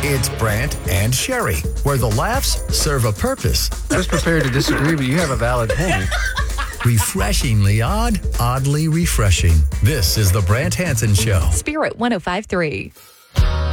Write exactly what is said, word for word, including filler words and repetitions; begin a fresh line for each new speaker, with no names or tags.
It's Brant and Sherry, where the laughs serve a purpose.
I was prepared to disagree, but you have a valid point.
Refreshingly odd, oddly refreshing. This is the Brant Hansen Show.
Spirit one oh five point three.